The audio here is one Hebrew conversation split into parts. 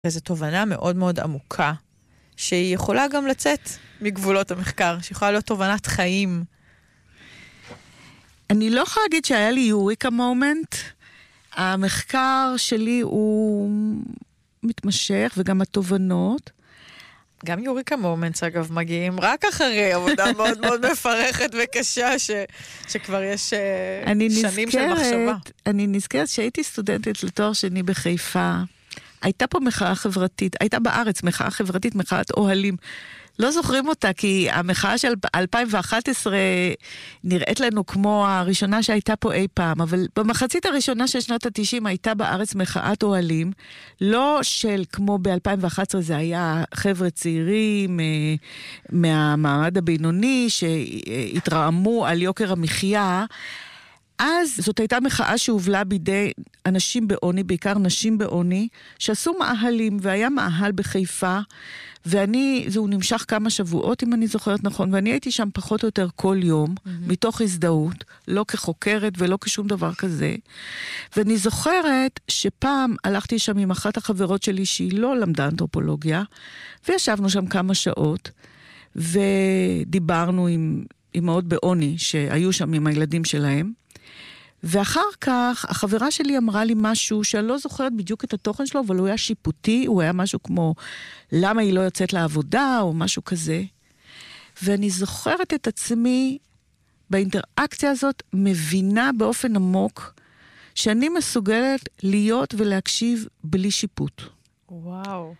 וזו תובנה מאוד מאוד עמוקה, שהיא יכולה גם לצאת מגבולות המחקר, שיכולה להיות תובנת חיים. אני לא יכולה להגיד שהיה לי יוריקה מומנט. המחקר שלי הוא מתמשך, וגם התובנות. גם יוריקה מומנטס, אגב, מגיעים רק אחרי עבודה מאוד מאוד מפרכת וקשה, שכבר יש שנים של מחשבה. אני נזכרת שהייתי סטודנטית לתואר שני בחיפה. הייתה פה מחאה חברתית, הייתה בארץ מחאה חברתית, מחאת אוהלים. לא זוכרים אותה, כי המחאה של 2011 נראית לנו כמו הראשונה שהייתה פה אי פעם, אבל במחצית הראשונה של שנות ה-90 הייתה בארץ מחאת אוהלים, לא של כמו ב-2011 זה היה חבר'ה צעירים מהמעמד הבינוני שהתרעמו על יוקר המחיה. אז זאת הייתה מחאה שהובלה בידי אנשים בעוני, בעיקר נשים בעוני, שעשו מאהלים, והיה מאהל בחיפה, זהו נמשך כמה שבועות, אם אני זוכרת נכון, ואני הייתי שם פחות או יותר כל יום, מתוך הזדהות, לא כחוקרת ולא כשום דבר כזה, ואני זוכרת שפעם הלכתי שם עם אחת החברות שלי, שהיא לא למדה אנתרופולוגיה, וישבנו שם כמה שעות, ודיברנו עם אמהות בעוני, שהיו שם עם הילדים שלהם, ואחר כך, החברה שלי אמרה לי משהו שאני לא זוכרת בדיוק את התוכן שלו, אבל הוא היה שיפוטי, הוא היה משהו כמו, למה היא לא יוצאת לעבודה, או משהו כזה. ואני זוכרת את עצמי, באינטראקציה הזאת, מבינה באופן עמוק, שאני מסוגלת להיות ולהקשיב בלי שיפוט. וואו.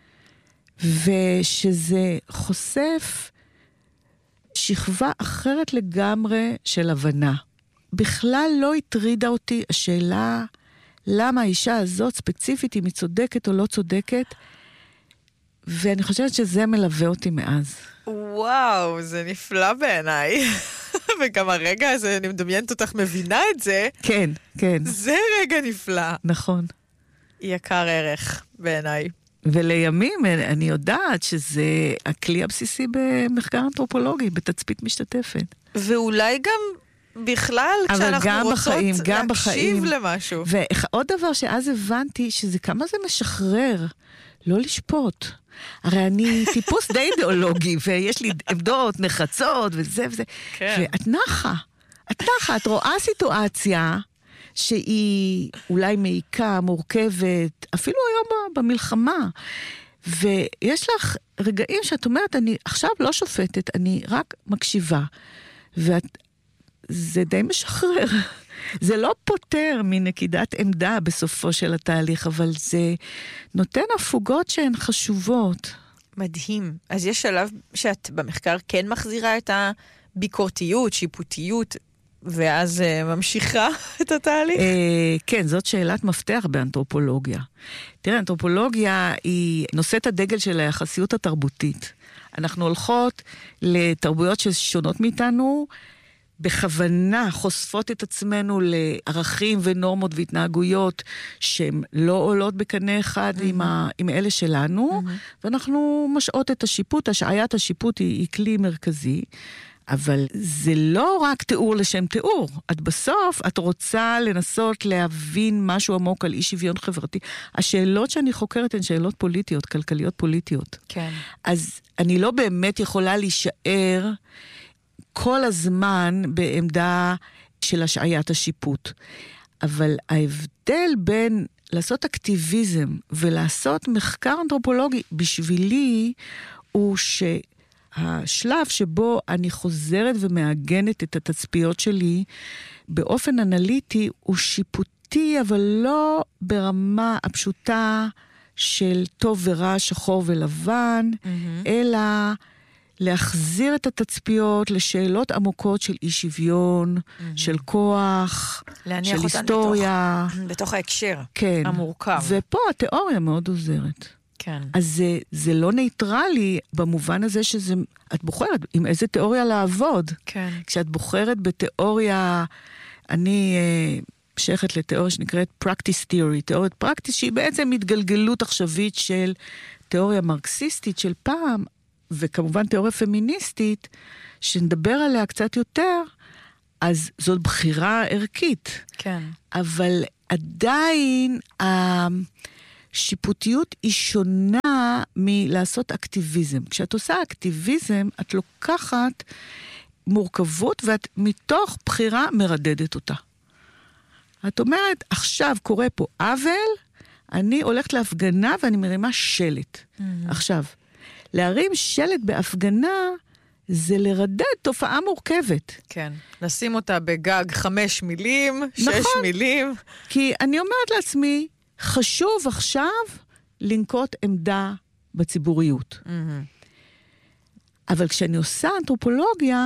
ושזה חושף שכבה אחרת לגמרי של הבנה. בכלל לא הטרידה אותי השאלה למה האישה הזאת ספציפית, אם היא צודקת או לא צודקת, ואני חושבת שזה מלווה אותי מאז. וואו, זה נפלא בעיניי. וגם הרגע הזה, אני מדמיינת אותך מבינה את זה. כן, כן. זה רגע נפלא. נכון. יקר ערך בעיניי. ולימים אני יודעת שזה הכלי הבסיסי במחקר אנתרופולוגי, בתצפית משתתפת. ואולי גם בכלל, כשאנחנו רוצות להקשיב למשהו. ועוד דבר שאז הבנתי, שזה כמה זה משחרר, לא לשפוט. הרי אני טיפוס די אידיאולוגי, ויש לי עמדות נחצות, וזה וזה. כן. ואת נחה, את רואה סיטואציה, שהיא אולי מעיקה, מורכבת, אפילו היום במלחמה, ויש לך רגעים שאת אומרת, אני עכשיו לא שופטת, אני רק מקשיבה, זה די משחרר. זה לא פותר מנקידת עמדה בסופו של התהליך, אבל זה נותן הפוגות שהן חשובות. מדהים. אז יש שלב שאת במחקר כן מחזירה את הביקורתיות, שיפוטיות, ואז ממשיכה את התהליך? כן, זאת שאלת מפתח באנתרופולוגיה. תראה, אנתרופולוגיה היא נושאת הדגל של היחסיות התרבותית. אנחנו הולכות לתרבויות ששונות מאיתנו, בכוונה חושפות את עצמנו לערכים ונורמות והתנהגויות שהן לא עולות בקנה אחד עם אלה שלנו, ואנחנו משעות את השיפוט, השעיית השיפוט היא כלי מרכזי, אבל זה לא רק תיאור לשם תיאור. בסוף את רוצה לנסות להבין משהו עמוק על אי שוויון חברתי. השאלות שאני חוקרת הן שאלות פוליטיות, כלכליות פוליטיות. כן. אז אני לא באמת יכולה להישאר כל הזמן בעמדה של השעיית השיפוט. אבל ההבדל בין לעשות אקטיביזם ולעשות מחקר אנתרופולוגי בשבילי הוא שהשלב שבו אני חוזרת ומאגנת את התצפיות שלי באופן אנליטי הוא שיפוטי, אבל לא ברמה הפשוטה של טוב ורע, שחור ולבן, אלא להחזיר את התצפיות לשאלות עמוקות של אי שוויון, של כוח, של היסטוריה. בתוך ההקשר כן. המורכב. ופה התיאוריה מאוד עוזרת. כן. אז זה לא נייטרלי במובן הזה את בוחרת עם איזה תיאוריה לעבוד. כן. כשאת בוחרת בתיאוריה, אני שייכת לתיאוריה שנקראת practice theory, תיאוריית פרקטיס שהיא בעצם התגלגלות עכשווית של תיאוריה מרקסיסטית של פעם, וכמובן תיאוריה פמיניסטית, שנדבר עליה קצת יותר, אז זאת בחירה ערכית. כן. אבל עדיין שיפוטיות היא שונה מלעשות אקטיביזם. כשאת עושה אקטיביזם, את לוקחת מורכבות, ואת מתוך בחירה מרדדת אותה. את אומרת, עכשיו קורה פה עוול, אני הולכת להפגנה ואני מרימה שלט. עכשיו, להרים שלט בהפגנה, זה לרדד תופעה מורכבת. כן, לשים אותה בגג 5 מילים, 6 מילים. כי אני אומרת לעצמי, חשוב עכשיו לנקוט עמדה בציבוריות. אבל כשאני עושה אנתרופולוגיה,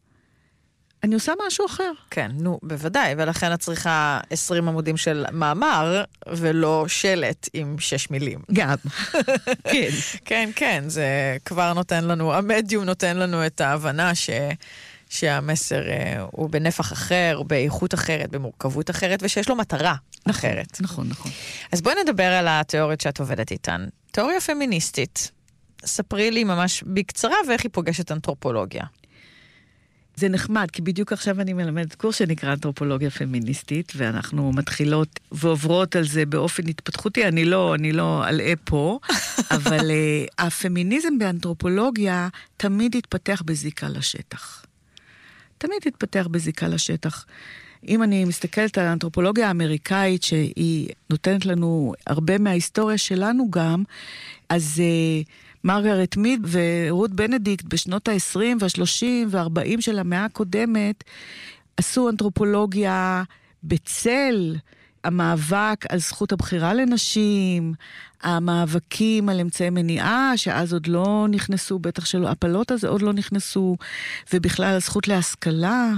אני עושה משהו אחר. כן, נו, בוודאי, ולכן את צריכה 20 עמודים של מאמר, ולא שלט עם 6 מילים. גם. כן. כן, כן, זה כבר נותן לנו, המדיום נותן לנו את ההבנה שהמסר הוא בנפח אחר, באיכות אחרת, במורכבות אחרת, ושיש לו מטרה אחרת. נכון, נכון. אז בואי נדבר על התיאוריות שאת עובדת איתן. תיאוריה פמיניסטית. ספרי לי ממש בקצרה ואיך היא פוגשת אנתרופולוגיה. זה נחמד, כי בדיוק עכשיו אני מלמדת קורס שנקרא אנתרופולוגיה פמיניסטית, ואנחנו מתחילות ועוברות על זה באופן התפתחותי, אני לא אלאה פה, אבל הפמיניזם באנתרופולוגיה תמיד התפתח בזיקה לשטח. תמיד התפתח בזיקה לשטח. אם אני מסתכלת על האנתרופולוגיה האמריקאית, שהיא נותנת לנו הרבה מההיסטוריה שלנו גם, אז מרגרט מיד ורות בנדיקט בשנות ה-20 וה-30 וה-40 של המאה הקודמת, עשו אנתרופולוגיה בצל המאבק על זכות הבחירה לנשים, המאבקים על אמצעי מניעה, שאז עוד לא נכנסו, בטח שלא, הפלות הזה עוד לא נכנסו, ובכלל הזכות להשכלה,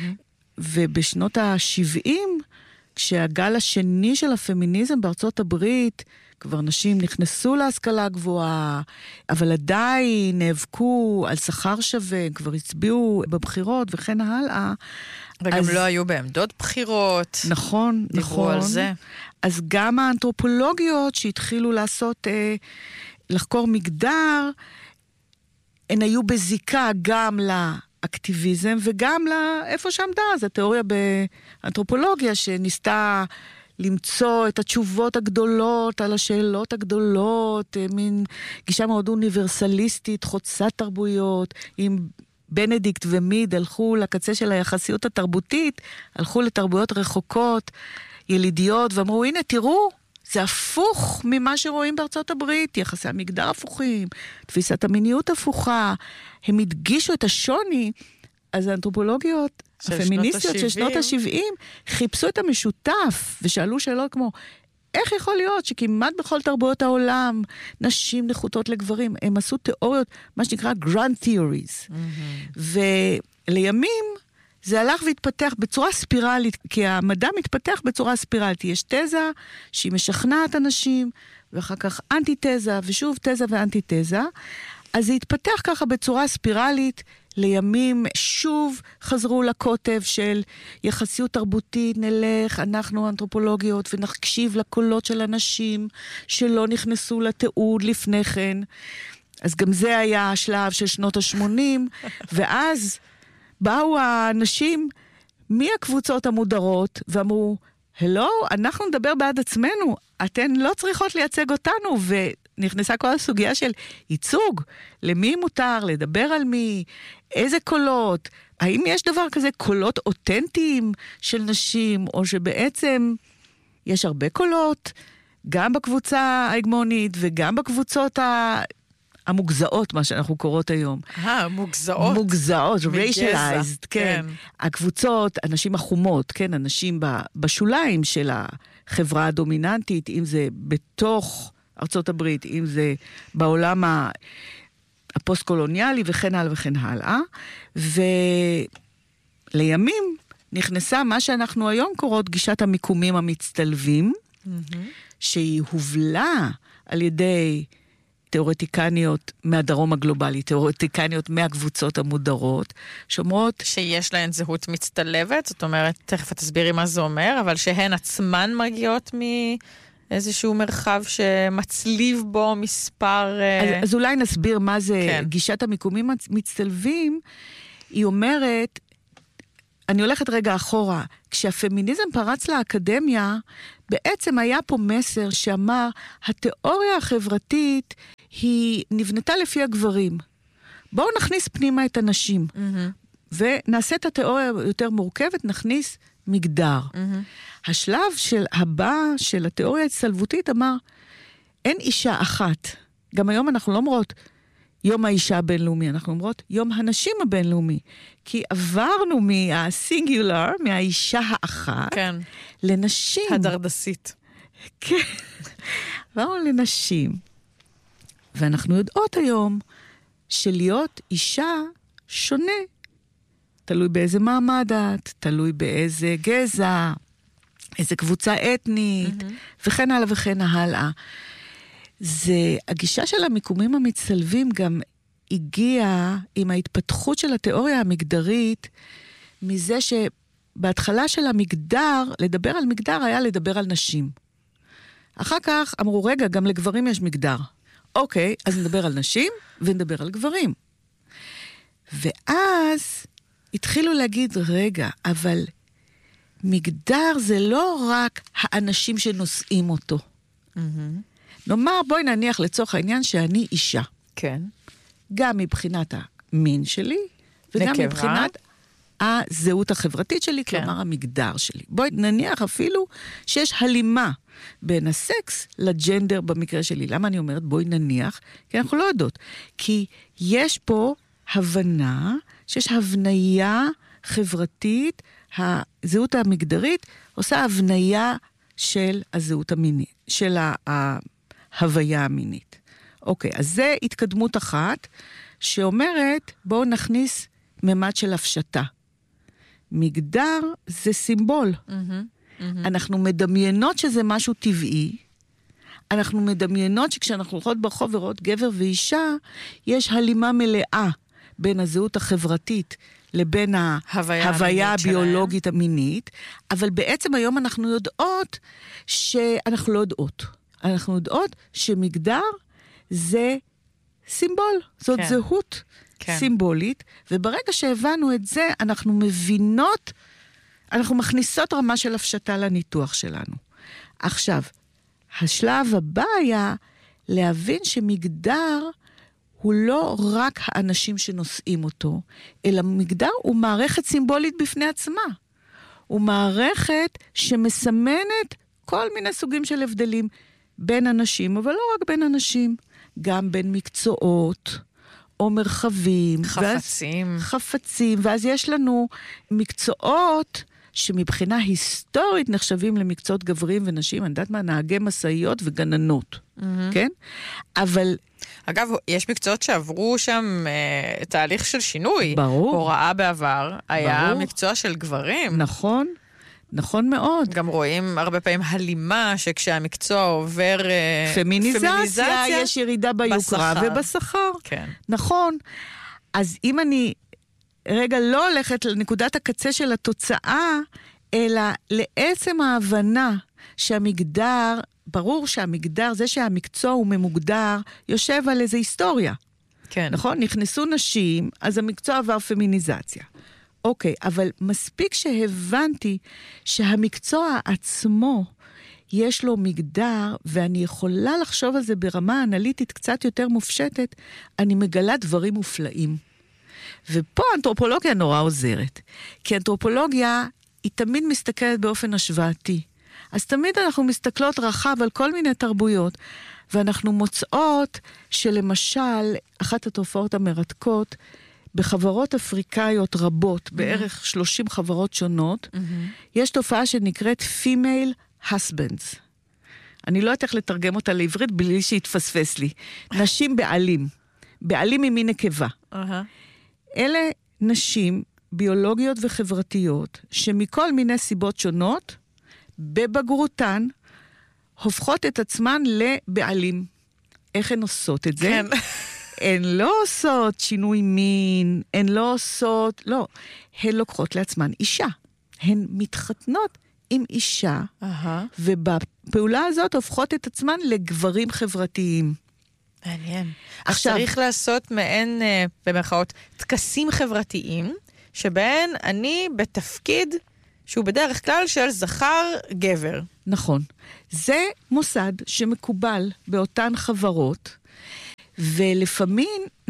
ובשנות ה-70, כשהגל השני של הפמיניזם בארצות הברית, כבר נשים נכנסו להשכלה גבוהה, אבל עדיין נאבקו על שכר שווה, כבר הצביעו בבחירות וכן הלאה. וגם לא היו בעמדות בחירות. נכון, דיברו נכון. על זה. אז גם האנתרופולוגיות שהתחילו לעשות, לחקור מגדר, הן היו בזיקה גם לאקטיביזם וגם לאיפה שעמדה. אז התיאוריה באנתרופולוגיה שניסתה למצוא את התשובות הגדולות על השאלות הגדולות, מין גישה מאוד אוניברסליסטית, חוצת תרבויות. אם בנדיקט ומיד הלכו לקצה של היחסיות התרבותית, הלכו לתרבויות רחוקות, ילידיות, ואמרו, הנה תראו, זה הפוך ממה שרואים בארצות הברית, יחסי המגדר הפוכים, תפיסת המיניות הפוכה, הם הדגישו את השוני. אז האנתרופולוגיות הפמיניסטיות של שנות ה-70 חיפשו את המשותף ושאלו שאלות כמו, איך יכול להיות שכמעט בכל תרבויות העולם נשים נחותות לגברים? הם עשו תיאוריות, מה שנקרא grand theories. ולימים זה הלך והתפתח בצורה ספירלית, כי המדע מתפתח בצורה ספירלית. יש תזה שהיא משכנעת אנשים, ואחר כך אנטי-תזה, ושוב תזה ואנטי-תזה. אז זה התפתח ככה בצורה ספירלית, לימים שוב חזרו לקוטב של יחסיות תרבותית, נלך, אנחנו אנתרופולוגיות, ונקשיב לקולות של אנשים שלא נכנסו לתיעוד לפני כן. אז גם זה היה השלב של שנות ה-80, ואז באו האנשים מהקבוצות המודרות, ואמרו, הלו, אנחנו נדבר בעד עצמנו, אתן לא צריכות לייצג אותנו, ונכנסה כל הסוגיה של ייצוג, למי מותר, לדבר על מי, איזה קולות, האם יש דבר כזה קולות אותנטיים של נשים, או שבעצם יש הרבה קולות, גם בקבוצה ההגמונית, וגם בקבוצות המוגזעות, מה שאנחנו קוראות היום. מוגזעות. מוגזעות, racialized, כן. הקבוצות, הנשים החומות, כן, הנשים בשוליים של החברה הדומיננטית, אם זה בתוך ארצות הברית, אם זה בעולם הפוסט-קולוניאלי, וכן הלאה וכן הלאה. ולימים נכנסה מה שאנחנו היום קוראות גישת המיקומים המצטלבים, שהיא הובלה על ידי תיאורטיקניות מהדרום הגלובלי, תיאורטיקניות מהקבוצות המודרות, שאומרות שיש להן זהות מצטלבת, זאת אומרת, תכף תסבירי מה זה אומר, אבל שהן עצמן מגיעות מאיזשהו מרחב שמצליב בו מספר... אז אולי נסביר מה זה גישת המיקומים המצטלבים. היא אומרת, אני הולכת רגע אחורה, כשהפמיניזם פרץ לאקדמיה, בעצם היה פה מסר שאמר, התיאוריה החברתית היא נבנתה לפי הגברים. בואו נכניס פנימה את הנשים, ונעשה את התיאוריה יותר מורכבת, נכניס מגדר. השלב הבא של התיאוריה ההצטלבותית אמר, אין אישה אחת. גם היום אנחנו לא אומרות יום האישה הבינלאומי, אנחנו אומרות יום הנשים הבינלאומי. כי עברנו מהסינגולר, מהאישה האחת, כן. לנשים. הדרדסית. כן. עברנו לנשים. ואנחנו יודעות היום שלהיות אישה שונה. תלוי באיזה מעמד את, תלוי באיזה גזע, איזה קבוצה אתנית, וכן הלאה וכן הלאה. זה, הגישה של המיקומים המצטלבים גם הגיעה עם ההתפתחות של התיאוריה המגדרית, מזה שבהתחלה של המגדר, לדבר על מגדר היה לדבר על נשים. אחר כך אמרו, רגע, גם לגברים יש מגדר. אוקיי, אז נדבר על נשים ונדבר על גברים. ואז התחילו להגיד, רגע, אבל מגדר זה לא רק האנשים שנושאים אותו. נאמר, בואי נניח לצורך העניין שאני אישה. כן. גם מבחינת המין שלי, וגם נקבה. מבחינת הזהות החברתית שלי, כן. כלומר המגדר שלי. בואי נניח אפילו שיש הלימה בין הסקס לג'נדר במקרה שלי. למה אני אומרת בואי נניח? כי אנחנו לא יודעות. כי יש פה הבנה, שיש הבניה חברתית, הזהות המגדרית עושה הבניה של הזהות המינית, של ההוויה המינית. אוקיי, אז זה התקדמות אחת, שאומרת, בואו נכניס ממד של הפשטה. מגדר זה סימבול. אנחנו מדמיינות שזה משהו טבעי, אנחנו מדמיינות שכשאנחנו הולכות ברחוב ורואות גבר ואישה, יש הלימה מלאה בין הזהות החברתית לבין ההוויה הביולוגית המינית, אבל בעצם היום אנחנו יודעות שאנחנו לא יודעות. אנחנו יודעות שמגדר זה סימבול, זאת כן. זהות כן. סימבולית, וברגע שהבנו את זה, אנחנו מבינות, אנחנו מכניסות רמה של הפשטה לניתוח שלנו. עכשיו, השלב הבא היה להבין שמגדר הוא לא רק האנשים שנושאים אותו, אלא מגדר הוא מערכת סימבולית בפני עצמה. הוא מערכת שמסמנת כל מיני סוגים של הבדלים בין אנשים, אבל לא רק בין אנשים, גם בין מקצועות או מרחבים. חפצים. חפצים, ואז יש לנו מקצועות שמבחינה היסטורית נחשבים למקצועות גברים ונשים, אני יודעת מה, נהגי מסעיות וגננות, כן? אבל אגב, יש מקצועות שעברו שם תהליך של שינוי. ברור. הוראה בעבר היה ברור. מקצוע של גברים. נכון, נכון מאוד. גם רואים הרבה פעמים הלימה שכשהמקצוע עובר פמיניזציה, יש ירידה ביוקרה בשכר. ובשכר. כן. נכון. אז אם אני רגע לא הולכת לנקודת הקצה של התוצאה, אלא לעצם ההבנה שהמגדר, ברור שהמגדר, זה שהמקצוע הוא ממוגדר, יושב על איזו היסטוריה. כן. נכון? נכנסו נשים, אז המקצוע עבר פמיניזציה. אוקיי, אבל מספיק שהבנתי שהמקצוע עצמו יש לו מגדר, ואני יכולה לחשוב על זה ברמה אנליטית קצת יותר מופשטת, אני מגלה דברים מופלאים. ופה האנתרופולוגיה נורא עוזרת. כי האנתרופולוגיה היא תמיד מסתכלת באופן השוואתי. אז תמיד אנחנו מסתכלות רחב על כל מיני תרבויות, ואנחנו מוצאות שלמשל, אחת התופעות המרתקות, בחברות אפריקאיות רבות, בערך 30 חברות שונות, יש תופעה שנקראת female husbands. אני לא יודעת איך לתרגם אותה לעברית בלי שיתפספס לי. נשים בעלים. בעלים ממין נקבה. אלה נשים ביולוגיות וחברתיות, שמכל מיני סיבות שונות, בבגרותן, הופכות את עצמן לבעלים. איך הן עושות את זה? כן. הן לא עושות שינוי מין, הן לא עושות, לא. הן לוקחות לעצמן אישה. הן מתחתנות עם אישה, ובפעולה הזאת הופכות את עצמן לגברים חברתיים. מעניין. עכשיו צריך לעשות מעין, במרכאות, תקסים חברתיים, שבהן אני בתפקיד שהוא בדרך כלל של זכר גבר. נכון. זה מוסד שמקובל באותן חברות, ולפעמים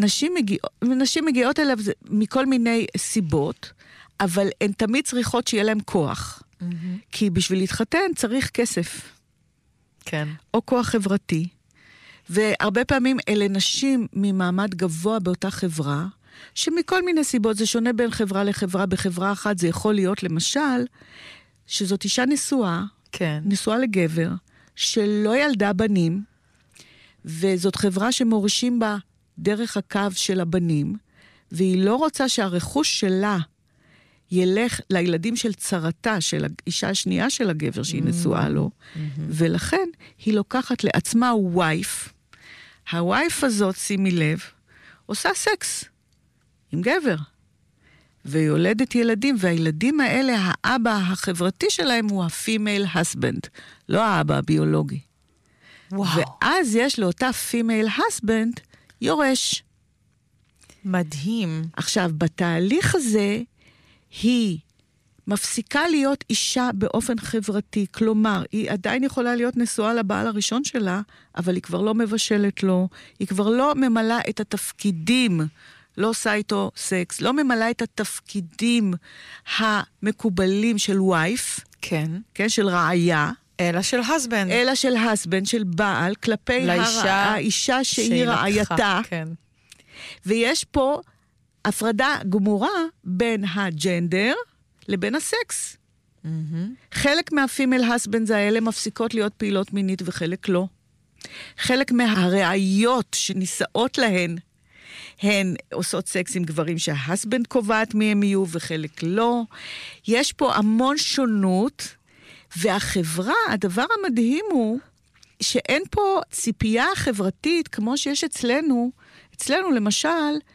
נשים מגיעות אליו מכל מיני סיבות, אבל הן תמיד צריכות שיהיה להם כוח. כי בשביל להתחתן צריך כסף. כן. או כוח חברתי. והרבה פעמים אלה נשים ממעמד גבוה באותה חברה, שמכל מיני סיבות, זה שונה בין חברה לחברה. בחברה אחת זה יכול להיות, למשל, שזאת אישה נשואה, כן. נשואה לגבר, שלא ילדה בנים, וזאת חברה שמורישים בה דרך הקו של הבנים, והיא לא רוצה שהרכוש שלה ילך לילדים של צרתה, של האישה השנייה של הגבר שהיא נשואה לו, ולכן היא לוקחת לעצמה וייף. הווייף הזאת, שימי לב, עושה סקס עם גבר, והיא יולדת ילדים, והילדים האלה, האבא החברתי שלהם הוא ה-female husband, לא האבא הביולוגי. וואו. ואז יש לאותה female husband יורש. מדהים. עכשיו, בתהליך הזה, היא מפסיקה להיות אישה באופן חברתי, כלומר, היא עדיין יכולה להיות נשואה לבעל הראשון שלה, אבל היא כבר לא מבשלת לו, היא כבר לא ממלאה את התפקידים, לא עושה איתו סקס, לא ממלאה את התפקידים המקובלים של וייף, כן. כן, של רעיה, אלא של husband. אלא של husband, של בעל, כלפי האישה שהיא רעייתה. כן. ויש פה הפרדה גמורה בין הג'נדר לבין הסקס. חלק מהפימל הסבנדס האלה מפסיקות להיות פעילות מינית וחלק לא. חלק מהראיות שנישאות להן, הן עושות סקס עם גברים שההסבנד קובעת מי הם יהיו וחלק לא. יש פה המון שונות, והחברה, הדבר המדהים הוא שאין פה ציפייה חברתית כמו שיש אצלנו. אצלנו למשל,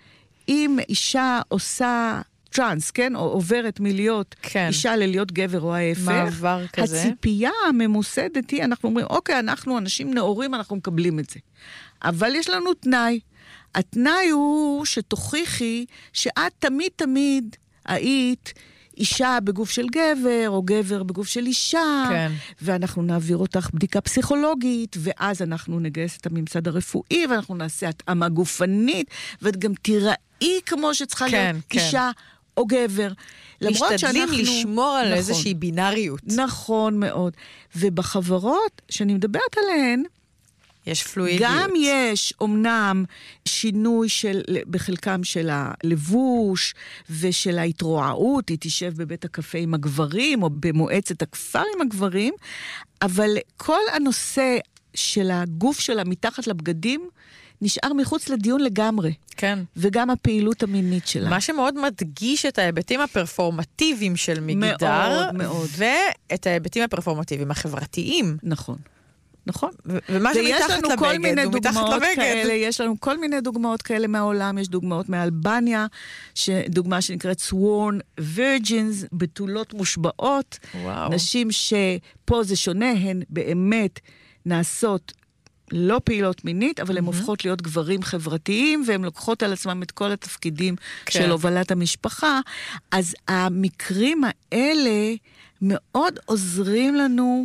אם אישה עושה טרנס, כן? או עוברת מלהיות כן. אישה ללהיות גבר או ההפך. מעבר כזה. הציפייה הממוסדת היא, אנחנו אומרים, אוקיי, אנחנו אנשים נאורים, אנחנו מקבלים את זה. אבל יש לנו תנאי. התנאי הוא שתוכיחי שאת תמיד היית אישה בגוף של גבר, או גבר בגוף של אישה, כן. ואנחנו נעביר אותך בדיקה פסיכולוגית, ואז אנחנו נגייס את הממסד הרפואי, ואנחנו נעשה התאמה גופנית, ואת גם תיראי כמו שצריכה להיות אישה או גבר. משתדלים לשמור על איזושהי בינריות. נכון מאוד. ובחברות שאני מדברת עליהן, יש פלואידיות. גם יש אומנם שינוי בחלקם של הלבוש ושל ההתרועעות, היא תשב בבית הקפה עם הגברים או במועצת הכפר עם הגברים, אבל כל הנושא של הגוף שלה מתחת לבגדים נשאר מחוץ לדיון לגמרי. כן. וגם הפעילות המינית שלה. מה שמאוד מדגיש את ההיבטים הפרפורמטיביים של מגדר, מאוד, מאוד. ואת ההיבטים הפרפורמטיביים החברתיים. נכון. נכון. ומה שמתחת לבגד, הוא מתחת לבגד. יש לנו כל מיני דוגמאות כאלה מהעולם, יש דוגמאות מאלבניה, דוגמה שנקראת sworn virgins, בתולות מושבעות, וואו. נשים שפה זה שונה, הן באמת נעשות לא פעילות מינית, אבל הן הופכות להיות גברים חברתיים, והן לוקחות על עצמם את כל התפקידים של הובלת המשפחה. אז המקרים האלה מאוד עוזרים לנו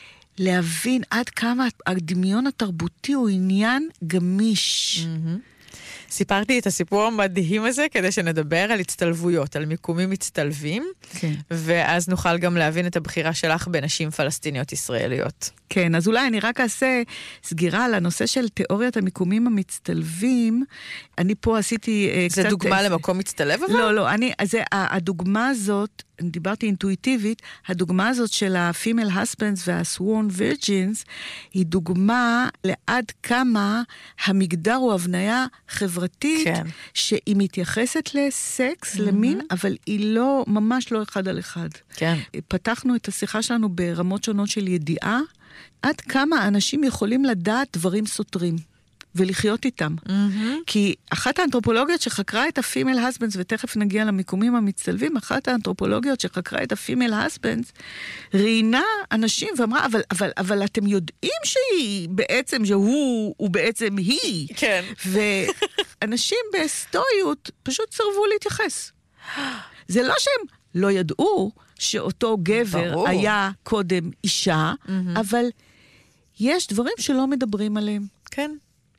להבין עד כמה הדמיון התרבותי הוא עניין גמיש. סיפרתי את הסיפור המדהים הזה כדי שנדבר על הצטלבויות, על מיקומים מצטלבים, כן. ואז נוכל גם להבין את הבחירה שלך בנשים פלסטיניות ישראליות. כן, אז אולי אני רק אעשה סגירה על הנושא של תיאוריית המיקומים המצטלבים. אני פה עשיתי זה קצת... דוגמה למקום מצטלב אבל? לא, הדוגמה הזאת, אני דיברתי אינטואיטיבית, הדוגמה הזאת של ה-female husbands וה-sworn virgins, היא דוגמה לעד כמה המגדר הוא הבניה חברתית, כן. שהיא מתייחסת לסקס, למין, אבל היא לא, ממש לא אחד על אחד. כן. פתחנו את השיחה שלנו ברמות שונות של ידיעה, עד כמה אנשים יכולים לדעת דברים סותרים. ולחיות איתם. כי אחת האנתרופולוגיות שחקרה את ה-female husbands, ותכף נגיע למיקומים המצטלבים, אחת האנתרופולוגיות שחקרה את ה-female husbands, ראיינה אנשים ואמרה, אבל אתם יודעים שהיא בעצם, שהוא בעצם היא. כן. ואנשים בסטואיות פשוט סרבו להתייחס. זה לא שהם לא ידעו שאותו גבר ברור. היה קודם אישה, אבל יש דברים שלא מדברים עליהם. כן.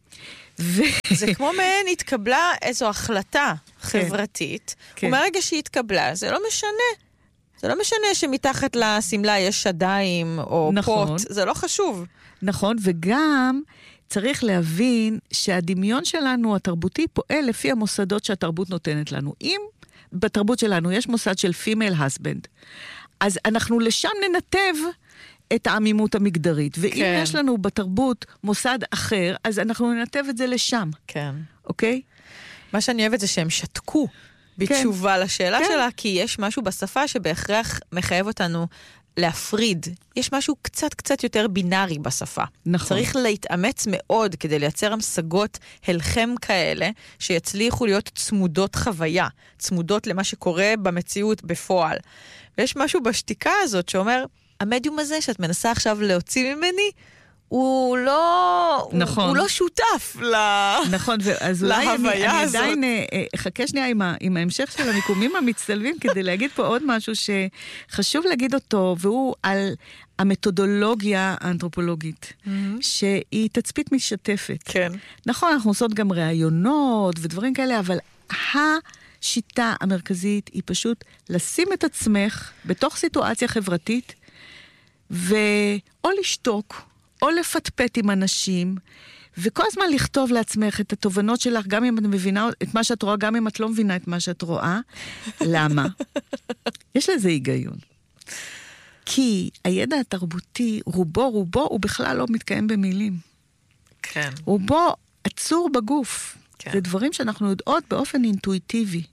זה כמו מעין התקבלה איזו החלטה חברתית, ומהרגע שהיא התקבלה, זה לא משנה. זה לא משנה שמתחת לסמלה יש שדיים או פוט, זה לא חשוב. נכון, וגם צריך להבין שהדמיון שלנו, התרבותי, פועל לפי המוסדות שהתרבות נותנת לנו. אם בתרבות שלנו יש מוסד של female husband, אז אנחנו לשם ננתב את העמימות המגדרית. ואם יש לנו בתרבות מוסד אחר, אז אנחנו ננתב את זה לשם. כן. אוקיי? מה שאני אוהבת זה שהם שתקו בתשובה לשאלה שלה, כי יש משהו בשפה שבהכרח מחייב אותנו להפריד. יש משהו קצת יותר בינארי בשפה. נכון. צריך להתאמץ מאוד כדי לייצר המשגות הלחם כאלה, שיצליחו להיות צמודות חוויה, צמודות למה שקורה במציאות בפועל. ויש משהו בשתיקה הזאת שאומר, המדיום הזה שאת מנסה עכשיו להוציא ממני, הוא לא, נכון. הוא לא שותף נכון, אז אולי אני עדיין אחכה שנייה עם ההמשך של המיקומים המצטלבים, כדי להגיד פה עוד משהו שחשוב להגיד אותו, והוא על המתודולוגיה האנתרופולוגית, שהיא תצפית משתפת. כן. נכון, אנחנו עושות גם ראיונות ודברים כאלה, אבל השיטה המרכזית היא פשוט לשים את עצמך בתוך סיטואציה חברתית, או לשתוק, או לפטפט עם אנשים, וכל הזמן לכתוב לעצמך את התובנות שלך, גם אם את מבינה את מה שאת רואה, גם אם את לא מבינה את מה שאת רואה. למה? יש לזה היגיון. כי הידע התרבותי, רובו, הוא בכלל לא מתקיים במילים. כן. רובו עצור בגוף. כן. זה דברים שאנחנו יודעות באופן אינטואיטיבי.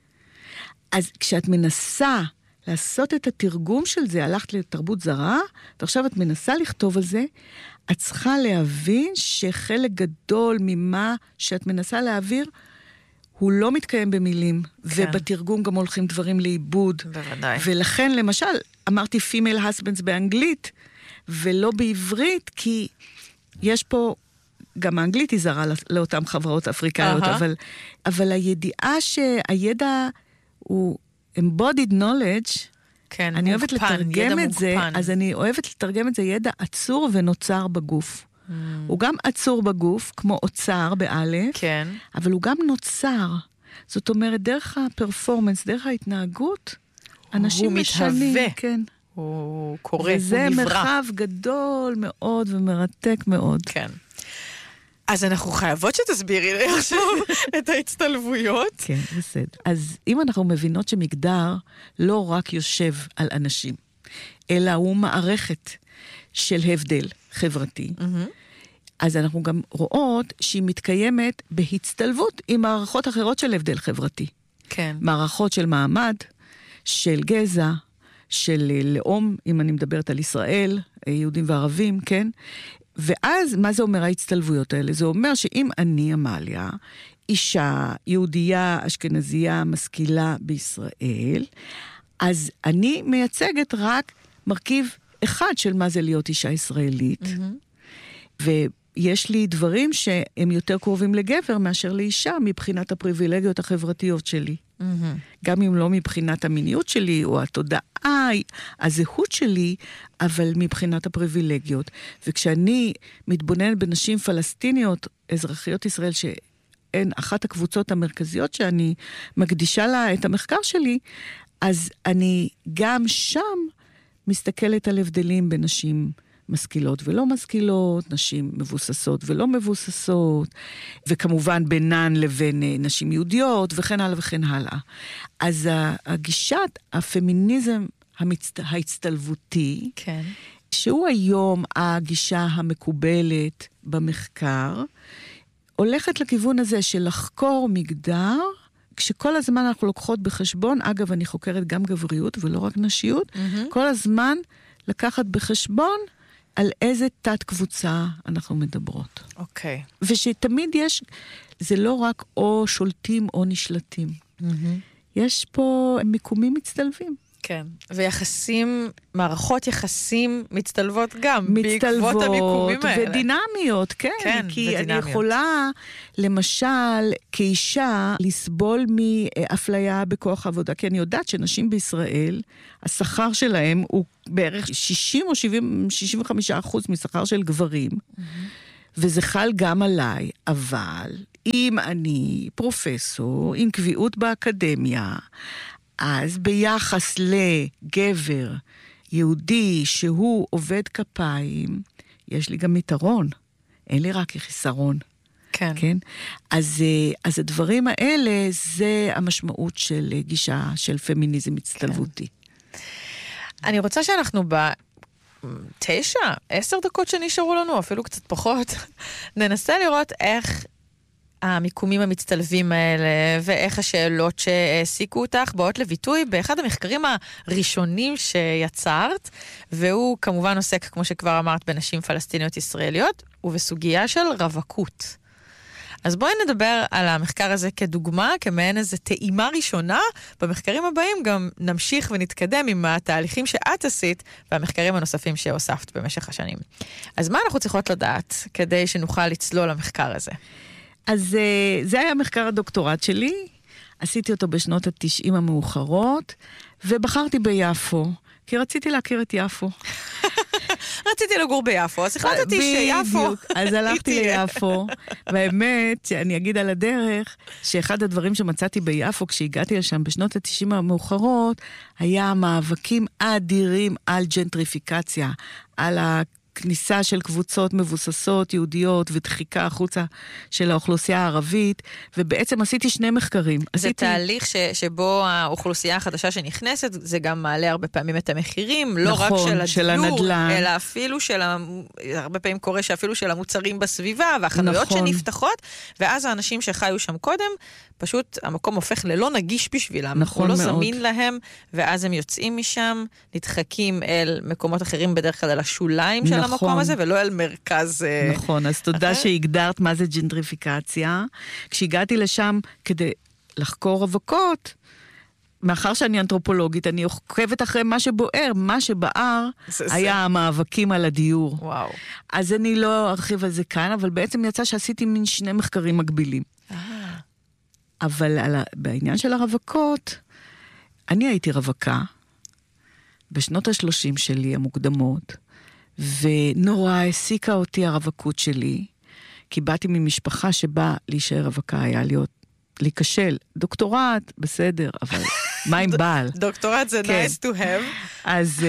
אז כשאת מנסה לעשות את התרגום של זה, הלכת לתרבות זרה, ועכשיו את מנסה לכתוב על זה, את צריכה להבין שחלק גדול ממה שאת מנסה להעביר, הוא לא מתקיים במילים, כן. ובתרגום גם הולכים דברים לאיבוד. בוודאי. ולכן, למשל, אמרתי female husbands באנגלית, ולא בעברית, כי יש פה, גם האנגלית היא זרה לאותן חברות אפריקאיות, אבל הידיעה שהידע הוא embodied knowledge, כן, אני אוהבת לתרגם את זה, אז אני אוהבת לתרגם את זה ידע עצור ונוצר בגוף. הוא גם עצור בגוף, כמו אוצר באלף, כן. אבל הוא גם נוצר. זאת אומרת, דרך הפרפורמנס, דרך ההתנהגות, אנשים משנים. כן. הוא קורא, הוא נברא. וזה מרחב גדול מאוד ומרתק מאוד. כן. אז אנחנו חייבות שתסבירי לי עכשיו את ההצטלבויות. כן, בסדר. אז אם אנחנו מבינות שמגדר לא רק יושב על אנשים, אלא הוא מערכת של הבדל חברתי, אז אנחנו גם רואות שהיא מתקיימת בהצטלבות עם מערכות אחרות של הבדל חברתי. כן. מערכות של מעמד, של גזע, של לאום, אם אני מדברת על ישראל, יהודים וערבים, כן? ואז, מה זה אומר ההצטלבויות האלה? זה אומר שאם אני, אמליה, אישה, יהודייה, אשכנזייה, משכילה בישראל, אז אני מייצגת רק מרכיב אחד של מה זה להיות אישה ישראלית, ויש לי דברים שהם יותר קרובים לגבר מאשר לאישה, מבחינת הפריבילגיות החברתיות שלי. גם אם לא מבחינת המיניות שלי, או התודעה, הזהות שלי, אבל מבחינת הפריבילגיות. וכשאני מתבוננת בנשים פלסטיניות, אזרחיות ישראל, שהן אחת הקבוצות המרכזיות שאני מקדישה לה את המחקר שלי, אז אני גם שם מסתכלת על הבדלים בין נשים משכילות ולא משכילות, נשים מבוססות ולא מבוססות, וכמובן בינן לבין נשים יהודיות, וכן הלאה וכן הלאה. אז הגישת הפמיניזם ההצטלבותי, כן. שהוא היום הגישה המקובלת במחקר, הולכת לכיוון הזה של לחקור מגדר, כשכל הזמן אנחנו לוקחות בחשבון, אגב, אני חוקרת גם גבריות ולא רק נשיות, כל הזמן לקחת בחשבון על איזה תת קבוצה אנחנו מדברות. אוקיי. ושתמיד יש, זה לא רק או שולטים או נשלטים. יש פה מיקומים מצטלבים. כן, ויחסים, מערכות יחסים מצטלבות גם, בעקבות המיקומים האלה. ודינמיות, כן, כן, כי ודינמיות. אני יכולה, למשל, כאישה, לסבול מאפליה בכוח עבודה, כי אני יודעת שנשים בישראל, השכר שלהם הוא בערך 60 או 65% משכר של גברים, וזה חל גם עליי, אבל אם אני פרופסור, עם קביעות באקדמיה, אז ביחס לגבר יהודי שהוא עובד כפיים, יש לי גם יתרון, אין לי רק חיסרון. כן. כן? אז הדברים האלה, זה המשמעות של גישה של פמיניזם הצטלבותי. אני רוצה שאנחנו 10 דקות שנשארו לנו, אפילו קצת פחות, ננסה לראות איך המיקומים המצטלבים האלה, ואיך השאלות שהעסיקו אותך באות לביטוי באחד המחקרים הראשונים שיצרת, והוא כמובן עוסק, כמו שכבר אמרת, בנשים פלסטיניות ישראליות, ובסוגיה של רווקות. אז בואי נדבר על המחקר הזה כדוגמה, כמעין איזו טעימה ראשונה. במחקרים הבאים גם נמשיך ונתקדם עם התהליכים שאת עשית, והמחקרים הנוספים שהוספת במשך השנים. אז מה אנחנו צריכות לדעת כדי שנוכל לצלול למחקר הזה? אז זה היה מחקר הדוקטורט שלי, עשיתי אותו בשנות ה-90 המאוחרות, ובחרתי ביפו, כי רציתי להכיר את יפו. רציתי לגור ביפו, אז החלטתי שיפו. בדיוק, אז הלכתי ליפו, והאמת שאני אגיד על הדרך, שאחד הדברים שמצאתי ביפו, כשהגעתי לשם בשנות ה-90 המאוחרות, היה מאבקים אדירים על ג'נטריפיקציה, על כניסה של קבוצות מבוססות יהודיות ודחיקה החוצה של האוכלוסייה הערבית, ובעצם עשיתי 2 מחקרים. זה תהליך שבו האוכלוסייה החדשה שנכנסת, זה גם מעלה הרבה פעמים את המחירים, לא רק של הדיור, אלא אפילו הרבה פעמים קורה שאפילו של המוצרים בסביבה, והחנויות שנפתחות, ואז האנשים שחיו שם קודם, פשוט המקום הופך ללא נגיש בשבילם, הוא לא זמין להם, ואז הם יוצאים משם, נדחקים אל מקומות אחרים, בדרך כלל אל השוליים של המקום הזה, ולא אל מרכז. נכון, אז תודה שהגדרת מה זה ג'נטריפיקציה. כשהגעתי לשם כדי לחקור רווקות, מאחר שאני אנתרופולוגית, אני עוקבת אחרי מה שבוער, מה שבער היה המאבקים על הדיור. וואו. אז אני לא ארחיב על זה כאן, אבל בעצם יצא שעשיתי מין 2 מחקרים מקבילים. אבל בעניין של הרווקות, אני הייתי רווקה בשנות ה-30 שלי המוקדמות, ונורא העסיקה אותי הרווקות שלי, כי באתי ממשפחה שבה להישאר רווקה היה להיכשל. דוקטורט, בסדר, אבל מה עם בעל? דוקטורט זה nice to have.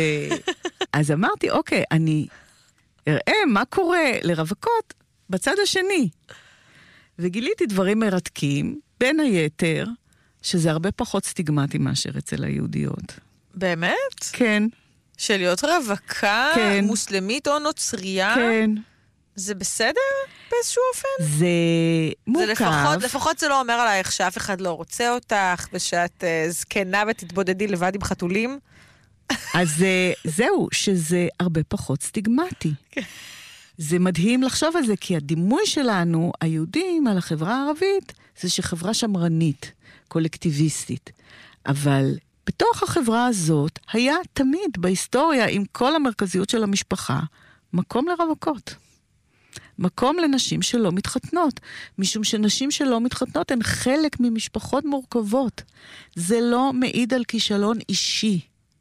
אז אמרתי, אוקיי, אני אראה מה קורה לרווקות בצד השני. וגיליתי דברים מרתקים, בין היתר, שזה הרבה פחות סטיגמטי מאשר אצל היהודיות. באמת? כן. של להיות רווקה, כן. מוסלמית או נוצרייה? כן. זה בסדר באיזשהו אופן? זה מורכב. לפחות זה לא אומר עלייך שאף אחד לא רוצה אותך, ושאת זקנה ותתבודדי לבד עם חתולים? אז זהו, שזה הרבה פחות סטיגמטי. זה מדהים לחשוב על זה, כי הדימוי שלנו, היהודים, על החברה הערבית, זה שחברה שמרנית, קולקטיביסטית. אבל בתוך החברה הזאת, היה תמיד בהיסטוריה, עם כל המרכזיות של המשפחה, מקום לרווקות. מקום לנשים שלא מתחתנות. משום שנשים שלא מתחתנות הן חלק ממשפחות מורכבות. זה לא מעיד על כישלון אישי.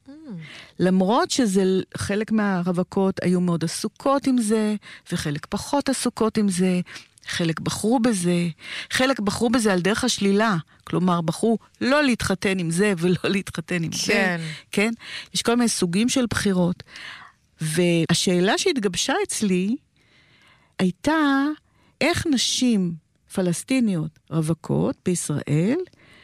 למרות שזה חלק מהרווקות היו מאוד עסוקות עם זה, וחלק פחות עסוקות עם זה, חלק בחרו בזה, חלק בחרו בזה על דרך השלילה, כלומר בחרו לא להתחתן עם זה ולא להתחתן עם כן. זה, כן? יש כל מיני סוגים של בחירות, והשאלה שהתגבשה אצלי הייתה איך נשים פלסטיניות רווקות בישראל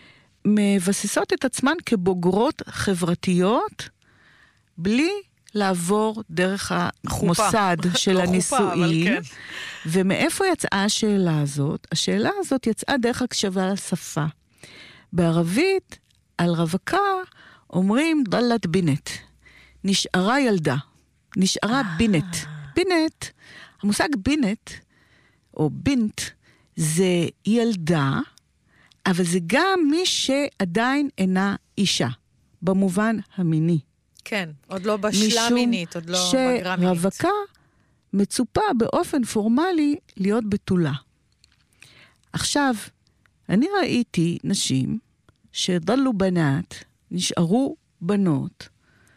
מבססות את עצמן כבוגרות חברתיות בלי לעבור דרך המוסד של הנישואים. כן. ומאיפה יצאה השאלה הזאת? השאלה הזאת יצאה דרך הקשבה לשפה. בערבית, על רווקה, אומרים דלת בינת. נשארה ילדה. נשארה בינת. בינת, המושג בינת, או בינט, זה ילדה, אבל זה גם מי שעדיין אינה אישה. במובן המיני. כן, עוד לא בשלה מינית, עוד לא בגרה מינית. שרווקה מצופה באופן פורמלי להיות בתולה. עכשיו, אני ראיתי נשים שדלו בנות, נשארו בנות,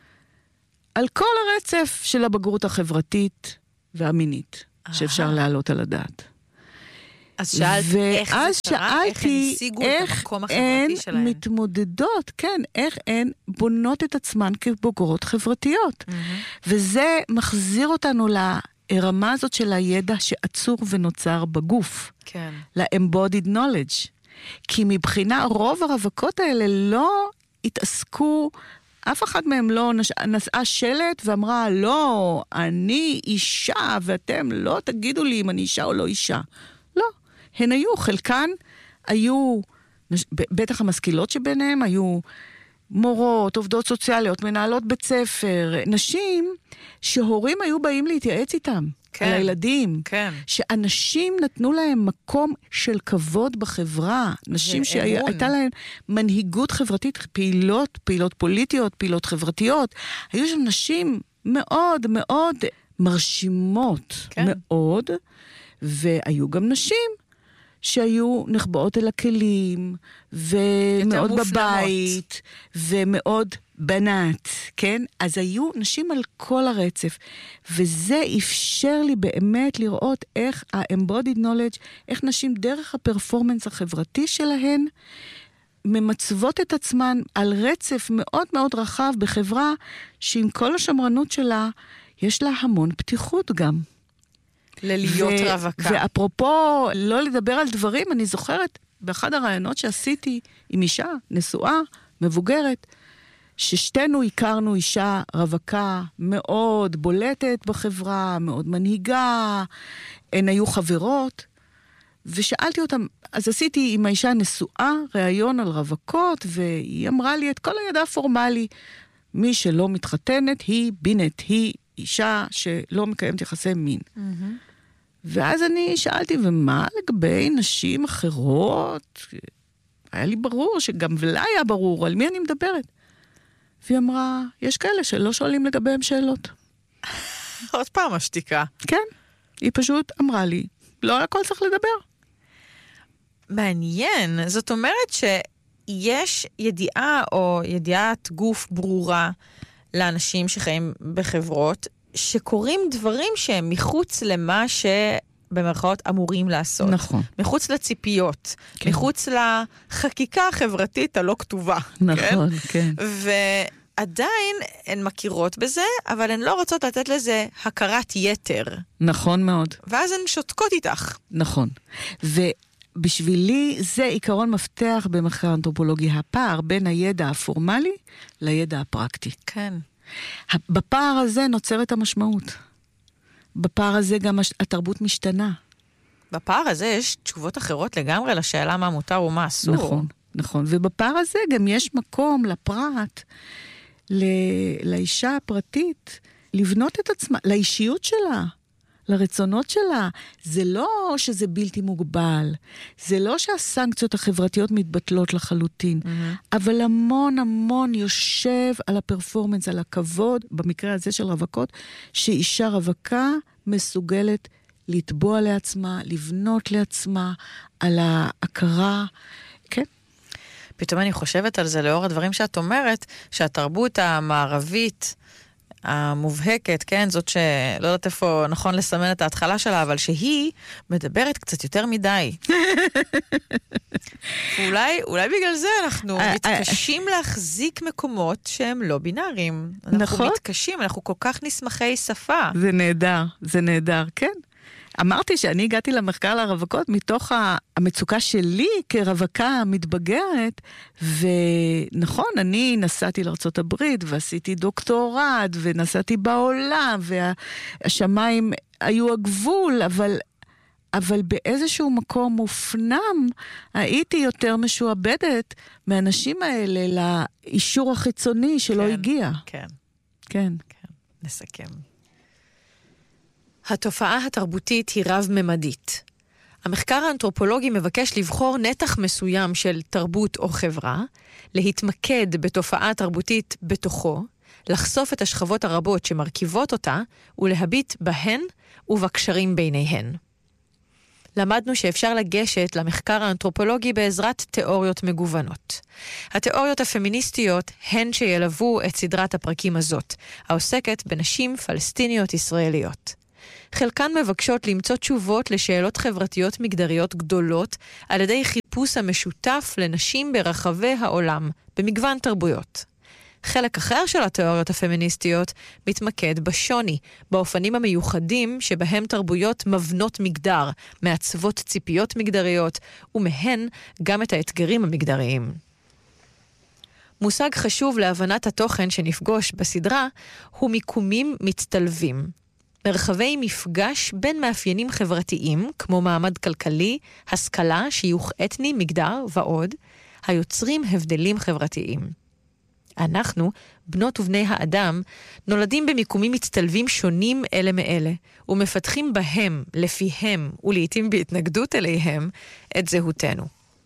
על כל הרצף של הבגרות החברתית והמינית, שאפשר להעלות על הדעת. אז שאלת איך זה קרה, איך הן השיגו את המקום החברתי שלהן. הן מתמודדות, כן, איך הן בונות את עצמן כבוגרות חברתיות. וזה מחזיר אותנו לרמה הזאת של הידע שעצור ונוצר בגוף. כן. ל-embodied knowledge. כי מבחינה רוב הרווקות האלה לא התעסקו, אף אחד מהם לא נשאה שלט ואמרה, לא, אני אישה ואתם לא תגידו לי אם אני אישה או לא אישה. לא, הן היו, חלקן היו, בטח המשכילות שביניהם היו מורות, עובדות סוציאליות, מנהלות בית ספר, נשים שהורים היו באים להתייעץ איתם. כן, על הילדים, כן. שאנשים נתנו להם מקום של כבוד בחברה, נשים שהייתה להם מנהיגות חברתית, פעילות פוליטיות, פעילות חברתיות, היו שם נשים מאוד מאוד מרשימות, כן. מאוד, והיו גם נשים שהיו נחבאות אל הכלים, ומאוד בבית, ומאוד בנת, כן? אז היו נשים על כל הרצף, וזה אפשר לי באמת לראות איך ה-embodied knowledge, איך נשים דרך הפרפורמנס החברתי שלהן, ממצבות את עצמן על רצף מאוד מאוד רחב בחברה, שעם כל השמרנות שלה, יש לה המון פתיחות גם. ללהיות רווקה. ואפרופו לא לדבר על דברים, אני זוכרת באחד הרעיונות שעשיתי עם אישה נשואה, מבוגרת, ששתינו הכרנו אישה רווקה מאוד בולטת בחברה, מאוד מנהיגה, הן היו חברות, ושאלתי אותם, אז עשיתי עם האישה נשואה ראיון על רווקות, והיא אמרה לי את כל הידע הפורמלי, מי שלא מתחתנת היא בינת, היא אישה שלא מקיימת יחסי מין. ואז אני שאלתי, ומה לגבי נשים אחרות? היה לי ברור שגם ולה היה ברור על מי אני מדברת. והיא אמרה, יש כאלה שלא שואלים לגביהם שאלות. עוד פעם השתיקה. כן, היא פשוט אמרה לי, לא על הכל צריך לדבר. מעניין, זאת אומרת שיש ידיעה או ידיעת גוף ברורה לאנשים שחיים בחברות, שקוראים דברים שהם מחוץ למה שבמרכאות אמורים לעשות. נכון. מחוץ לציפיות, כן. מחוץ לחקיקה החברתית הלא כתובה. נכון, כן. ועדיין הן מכירות בזה, אבל הן לא רוצות לתת לזה הכרת יתר. נכון מאוד. ואז הן שותקות איתך. נכון. ובשבילי זה עיקרון מפתח במחקר אנתרופולוגי, הפער בין הידע הפורמלי לידע הפרקטי. כן. בפער הזה נוצרת המשמעות. בפער הזה גם התרבות משתנה. בפער הזה יש תשובות אחרות לגמרי לשאלה מה מותר ומה אסור. נכון, נכון. ובפער הזה גם יש מקום לפרט, לאישה הפרטית, לבנות את עצמה, לאישיות שלה, לרצונות שלה. זה לא שזה בלתי מוגבל, זה לא שהסנקציות החברתיות מתבטלות לחלוטין, אבל המון המון יושב על הפרפורמנס, על הכבוד, במקרה הזה של רווקות, שאישה רווקה מסוגלת לתבוע לעצמה, לבנות לעצמה, על ההכרה, כן? פתאום אני חושבת על זה לאור הדברים שאת אומרת, שהתרבות המערבית המובהקת, כן, זאת שלא יודעת איפה נכון לסמן את ההתחלה שלה, אבל שהיא מדברת קצת יותר מדי. אולי בגלל זה אנחנו מתקשים להחזיק מקומות שהם לא בינאריים. אנחנו מתקשים, אנחנו כל כך נשמחי שפה. זה נהדר, זה נהדר, כן. אמרתי שאני הגעתי למחקר לרווקות מתוך המצוקה שלי כרווקה מתבגרת, ונכון, אני נסעתי לארצות הברית ועשיתי דוקטורט ונסעתי בעולם, והשמיים היו הגבול, אבל באיזשהו מקום מופנם הייתי יותר משועבדת מהאנשים האלה לאישור החיצוני שלא הגיע. כן. כן. נסכם. התופעה התרבותית היא רב-ממדית. המחקר האנתרופולוגי מבקש לבחור נתח מסוים של תרבות או חברה, להתמקד בתופעה תרבותית בתוכו, לחשוף את השכבות הרבות שמרכיבות אותה, ולהביט בהן ובקשרים ביניהן. למדנו שאפשר לגשת למחקר האנתרופולוגי בעזרת תיאוריות מגוונות. התיאוריות הפמיניסטיות הן שילוו את סדרת הפרקים הזאת, העוסקת בנשים פלסטיניות ישראליות. חלקן מבקשות למצוא תשובות לשאלות חברתיות מגדריות גדולות על ידי חיפוש המשותף לנשים ברחבי העולם, במגוון תרבויות. חלק אחר של התיאוריות הפמיניסטיות מתמקד בשוני, באופנים המיוחדים שבהם תרבויות מבנות מגדר, מעצבות ציפיות מגדריות, ומהן גם את האתגרים המגדריים. מושג חשוב להבנת התוכן שנפגוש בסדרה הוא מיקומים מצטלבים. מרחבי מפגש בין מאפיינים חברתיים, כמו מעמד כלכלי, השכלה, שיוך אתני, מגדר ועוד, היוצרים הבדלים חברתיים. אנחנו, בנות ובני האדם, נולדים במיקומים מצטלבים שונים אלה מאלה, ומפתחים בהם, לפיהם, ולעיתים בהתנגדות אליהם, את זהותנו.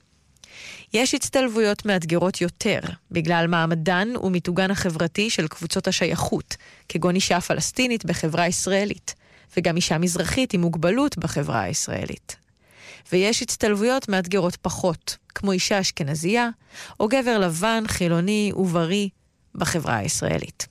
יש הצטלבויות מאתגרות יותר, בגלל מעמדן ומיתוגן החברתי של קבוצות השייכות, כגון אישה פלסטינית בחברה ישראלית, וגם אישה מזרחית עם מוגבלות בחברה הישראלית. ויש הצטלבויות מאתגרות פחות, כמו אישה אשכנזייה, או גבר לבן, חילוני ובריא בחברה הישראלית.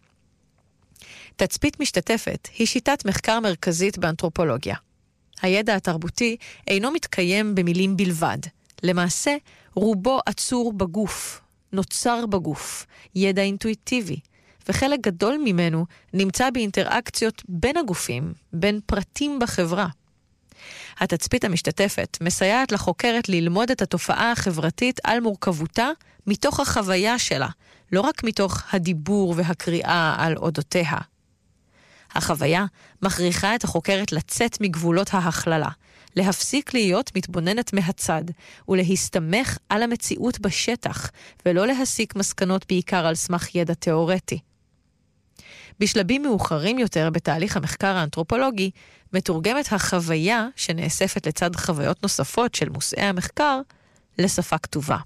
תצפית משתתפת היא שיטת מחקר מרכזית באנתרופולוגיה. הידע התרבותי אינו מתקיים במילים בלבד. למעשה, רובו עצור בגוף, נוצר בגוף, ידע אינטואיטיבי, וחלק גדול ממנו נמצא באינטראקציות בין הגופים, בין פרטים בחברה. התצפית המשתתפת מסייעת לחוקרת ללמוד את התופעה החברתית על מורכבותה מתוך החוויה שלה, לא רק מתוך הדיבור והקריאה על אודותיה. החוויה מכריחה את החוקרת לצאת מגבולות ההכללה, להפסיק להיות מתבוננת מהצד, ולהסתמך על המציאות בשטח, ולא להסיק מסקנות בעיקר על סמך ידע תיאורטי. בשלבים מאוחרים יותר בתהליך המחקר האנתרופולוגי, מתורגמת החוויה שנאספת לצד חוויות נוספות של מושאי המחקר לשפה כתובה.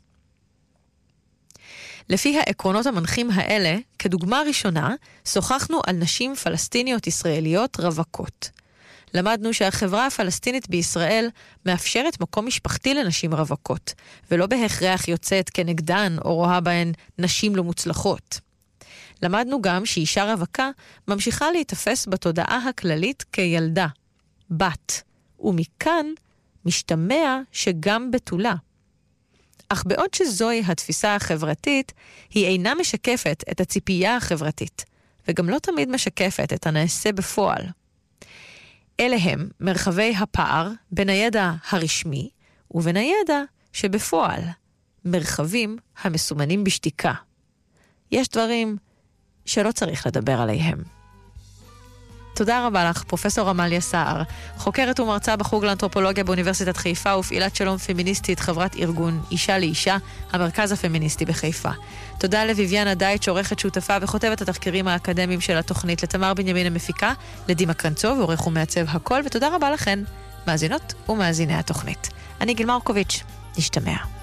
לפי העקרונות המנחים האלה, כדוגמה ראשונה, שוחחנו על נשים פלסטיניות ישראליות רווקות. למדנו שהחברה הפלסטינית בישראל מאפשרת מקום משפחתי לנשים רווקות, ולא בהכרח יוצאת כנגדן או רואה בהן נשים לא מוצלחות. למדנו גם שאישה רווקה ממשיכה להתאפס בתודעה הכללית כילדה, בת, ומכאן משתמע שגם בתולה. אך בעוד שזוהי התפיסה החברתית, היא אינה משקפת את הציפייה החברתית, וגם לא תמיד משקפת את הנעשה בפועל. אלה הם מרחבי הפער בין הידע הרשמי ובין הידע שבפועל, מרחבים המסומנים בשתיקה. יש דברים שלא צריך לדבר עליהם. תודה רבה לך, פרופסור עמליה סער, חוקרת ומרצה בחוג לאנתרופולוגיה באוניברסיטת חיפה ופעילת שלום פמיניסטית, חברת ארגון אישה לאישה, המרכז הפמיניסטי בחיפה. תודה לויביאנה דייטש, עורכת שותפה וכותבת התחקירים האקדמיים של התוכנית, לתמר בנימין המפיקה, לדימה קרנצוב, עורך ומעצב הכל, ותודה רבה לכן, מאזינות ומאזיני התוכנית. אני גיל מרקוביץ', נשתמע.